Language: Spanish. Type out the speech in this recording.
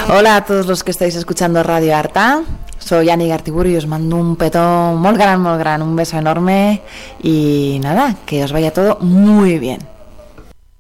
Hola a todos los que estáis escuchando Radio Arta. Soy Ani Gartiburu y os mando un petón muy gran, un beso enorme y nada, que os vaya todo muy bien.